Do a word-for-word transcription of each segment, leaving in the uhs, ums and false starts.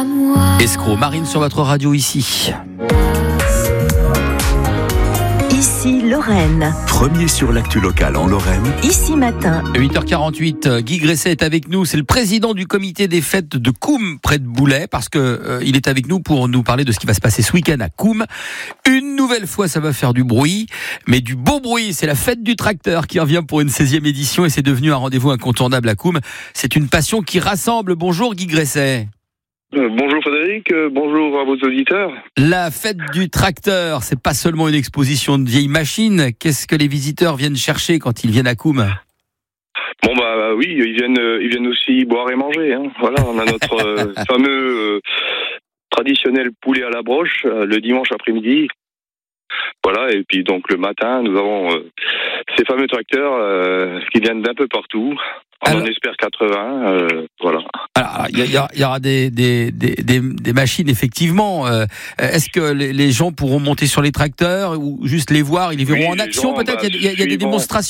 à moi. Escroc, Marine sur votre radio ici. Ici Lorraine. Premier sur l'actu locale en Lorraine. Ici Matin. huit heures quarante-huit, Guy Gresset est avec nous. C'est le président du comité des fêtes de Coum, près de Boulay, parce que euh, il est avec nous pour nous parler de ce qui va se passer ce week-end à Coum. Une nouvelle fois, ça va faire du bruit, mais du beau bruit. C'est la fête du tracteur qui revient pour une seizième édition et c'est devenu un rendez-vous incontournable à Coum. C'est une passion qui rassemble. Bonjour Guy Gresset. Euh, bonjour Frédéric, euh, bonjour à vos auditeurs. La fête du tracteur, c'est pas seulement une exposition de vieilles machines. Qu'est-ce que les visiteurs viennent chercher quand ils viennent à Coum ? Bon bah oui, ils viennent, euh, ils viennent aussi boire et manger. Hein. Voilà, on a notre euh, fameux euh, traditionnel poulet à la broche euh, le dimanche après-midi. Voilà, et puis donc le matin, nous avons euh, ces fameux tracteurs euh, qui viennent d'un peu partout. On Alors, en espère quatre-vingts, euh, voilà. Alors, il y, y, y aura des, des, des, des, des machines, effectivement. Euh, est-ce que les, les gens pourront monter sur les tracteurs ou juste les voir ? Ils les verront oui, en action, gens, peut-être ? Bah, Il y a, y a des démonstrations ?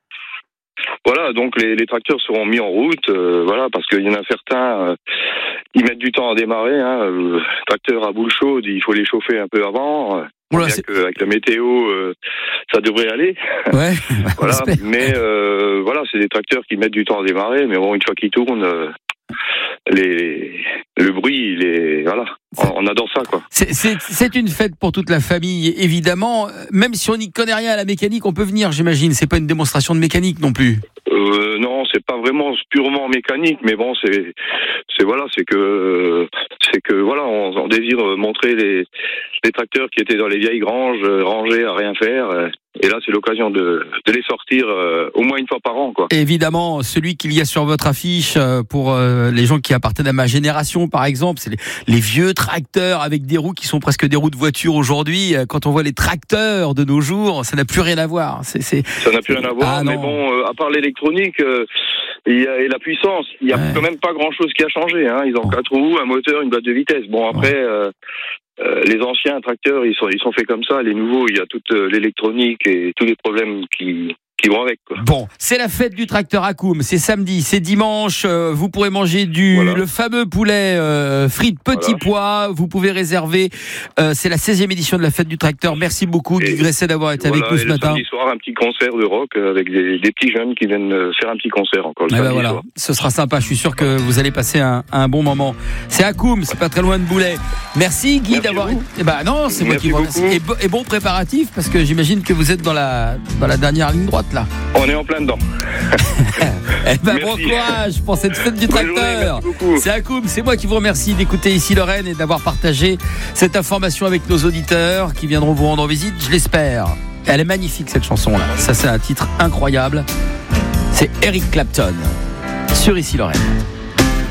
Voilà, donc les, les tracteurs seront mis en route, euh, voilà, parce qu'il y en a certains, euh, ils mettent du temps à démarrer. Hein, le tracteur à boule chaude, il faut les chauffer un peu avant. Euh, Oula, avec la météo, euh, ça devrait aller. Ouais. Voilà, mais euh, voilà, c'est des tracteurs qui mettent du temps à démarrer, mais bon, une fois qu'ils tournent, euh, les, le bruit, il est, voilà, on, on adore ça, quoi. C'est, c'est, c'est une fête pour toute la famille, évidemment. Même si on n'y connaît rien à la mécanique, on peut venir, j'imagine. C'est pas une démonstration de mécanique non plus. Euh, non, c'est pas vraiment purement mécanique, mais bon, c'est, c'est voilà, c'est que, c'est que voilà, on, on désire montrer les, les tracteurs qui étaient dans les vieilles granges, rangés à rien faire. Et là, c'est l'occasion de, de les sortir euh, au moins une fois par an, quoi. Évidemment, celui qu'il y a sur votre affiche euh, pour euh, les gens qui appartiennent à ma génération, par exemple, c'est les, les vieux tracteurs avec des roues qui sont presque des roues de voiture aujourd'hui. Quand on voit les tracteurs de nos jours, ça n'a plus rien à voir. C'est, c'est... Ça n'a plus rien à voir, ah, mais bon, euh, à part l'électronique euh, il y a, et la puissance, il n'y a ouais. quand même pas grand-chose qui a changé. Hein. Ils ont quatre roues, un moteur, une boîte de vitesse. Bon, après... Euh, Euh, les anciens tracteurs, ils sont, ils sont faits comme ça. Les nouveaux, il y a toute euh, l'électronique et tous les problèmes qui, qui vont avec, quoi. Bon, c'est la fête du tracteur à Coum. C'est samedi, c'est dimanche. Euh, vous pourrez manger du voilà. le fameux poulet euh, frites petits voilà. pois. Vous pouvez réserver. Euh, c'est la seizième édition de la fête du tracteur. Merci beaucoup, et, Guy Gresset, d'avoir été voilà, avec nous ce matin. Samedi soir, un petit concert de rock avec des, des petits jeunes qui viennent faire un petit concert encore. Le eh samedi ben voilà. soir. Ce sera sympa. Je suis sûr que vous allez passer un, un bon moment. C'est à Coum, c'est pas très loin de Boulay. Merci Guy Merci d'avoir. Eh ben non, c'est moi qui vous remercie. Et, bo- et bon préparatif parce que j'imagine que vous êtes dans la dans la dernière ligne droite là. On est en plein dedans. Eh ben bon courage pour cette fête du tracteur. C'est à Coum, c'est moi qui vous remercie d'écouter ici Lorraine et d'avoir partagé cette information avec nos auditeurs qui viendront vous rendre visite, je l'espère. Elle est magnifique cette chanson là. Ça c'est un titre incroyable. C'est Eric Clapton sur ici Lorraine.